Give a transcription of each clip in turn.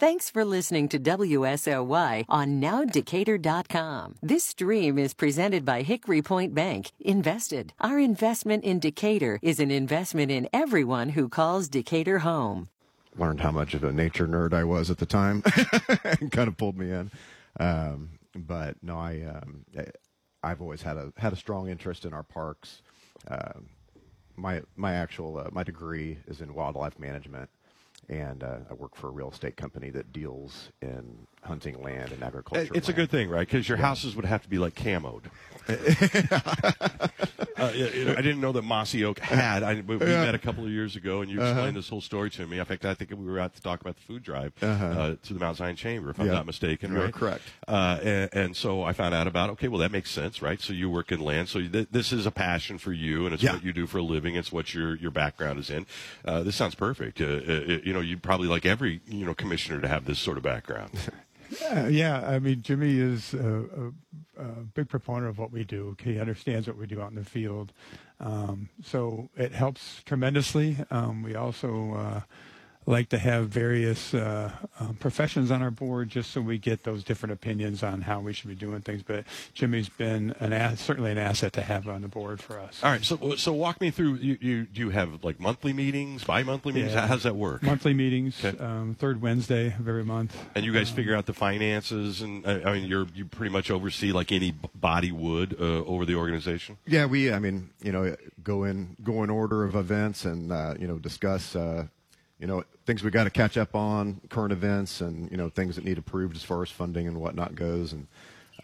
Thanks for listening to WSOY on NowDecatur.com. This stream is presented by Hickory Point Bank. Invested. Our investment in Decatur is an investment in everyone who calls Decatur home. Learned how much of a nature nerd I was at the time and kind of pulled me in. But no, I've always had a strong interest in our parks. My degree is in wildlife management. And I work for a real estate company that deals in hunting land and agriculture. It's a good thing, right? Because your houses would have to be like camoed. I didn't know that Mossy Oak had. We met a couple of years ago, and you explained this whole story to me. In fact, I think we were out to talk about the food drive to the Mount Zion Chamber, if I'm not mistaken. You're right? Correct. And so I found out about, okay, well, that makes sense, right? So you work in land. So this is a passion for you, and it's what you do for a living. It's what your background is in. This sounds perfect. You'd probably like every commissioner to have this sort of background. I mean, Jimmy is a big proponent of what we do. He understands what we do out in the field. So it helps tremendously. We also like to have various professions on our board just so we get those different opinions on how we should be doing things. But Jimmy's been certainly an asset to have on the board for us. All right, so walk me through. Do you have like monthly meetings, bi-monthly meetings? How does that work? Monthly meetings, okay. Third Wednesday of every month. And you guys figure out the finances, and I mean, you pretty much oversee like any body would over the organization. Yeah, go in order of events and discuss. Things we got to catch up on, current events, and things that need approved as far as funding and whatnot goes. And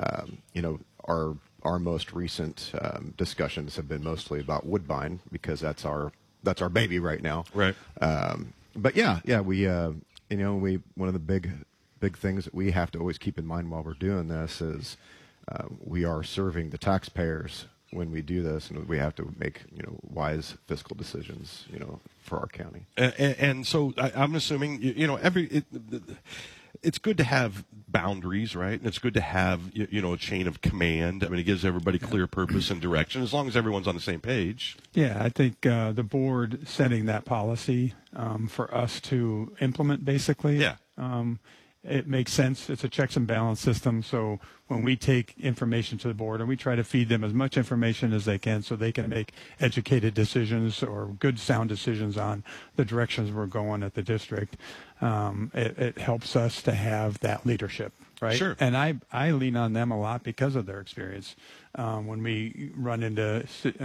our most recent discussions have been mostly about Woodbine because that's our baby right now. Right. But we one of the big things that we have to always keep in mind while we're doing this is we are serving the taxpayers when we do this, and we have to make wise fiscal decisions for our county. And so I'm assuming it's good to have boundaries, right? And it's good to have a chain of command. I mean, it gives everybody clear purpose and direction as long as everyone's on the same page. Yeah, I think the board setting that policy for us to implement, basically. Yeah. It makes sense. It's a checks and balance system. So when we take information to the board and we try to feed them as much information as they can so they can make educated decisions or good, sound decisions on the directions we're going at the district, it helps us to have that leadership, right? Sure. And I lean on them a lot because of their experience. When we run into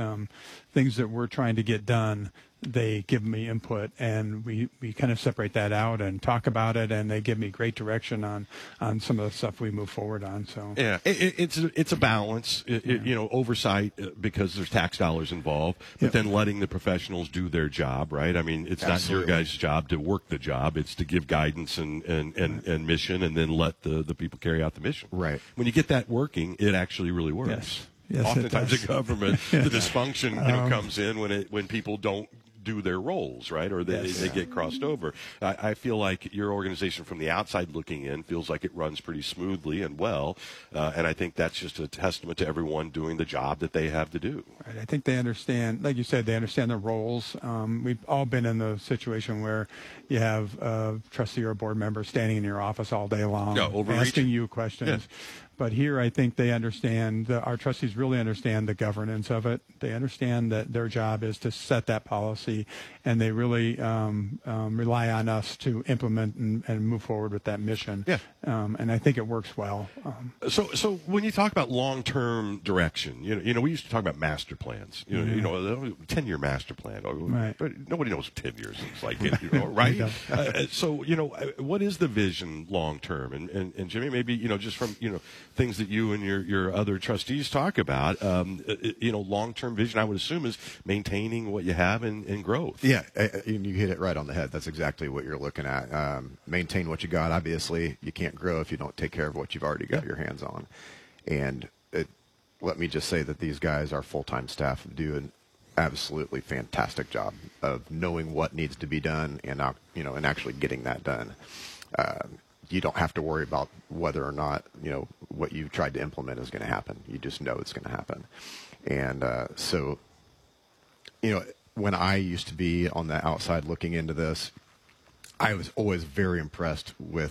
things that we're trying to get done, they give me input, and we kind of separate that out and talk about it, and they give me great direction on some of the stuff we move forward on. So yeah, it's a balance, oversight because there's tax dollars involved, but then letting the professionals do their job, right? I mean, it's Absolutely. not your guys' job to work the job; it's to give guidance and mission, and then let the people carry out the mission. Right. When you get that working, it actually really works. Yes, oftentimes it does. in government, the dysfunction comes in when people don't do their roles, right? Or they get crossed over. I feel like your organization from the outside looking in feels like it runs pretty smoothly and well. And I think that's just a testament to everyone doing the job that they have to do. Right. I think they understand, like you said, they understand their roles. We've all been in the situation where you have a trustee or a board member standing in your office all day long, asking you questions. Yes. But here, I think they understand, our trustees really understand the governance of it. They understand that their job is to set that policy, and they really rely on us to implement and move forward with that mission. Yeah. And I think it works well. So when you talk about long-term direction, we used to talk about master plans. 10-year master plan. Right. But nobody knows what 10 years looks like, right? So what is the vision long-term? And Jimmy, maybe just from things that you and your other trustees talk about, long-term vision, I would assume, is maintaining what you have and growth. Yeah, you hit it right on the head. That's exactly what you're looking at. Maintain what you got. Obviously, you can't grow if you don't take care of what you've already got your hands on. And let me just say that these guys, our full-time staff, do an absolutely fantastic job of knowing what needs to be done and actually getting that done. You don't have to worry about whether or not what you've tried to implement is going to happen. You just know it's going to happen. And so when I used to be on the outside looking into this, I was always very impressed with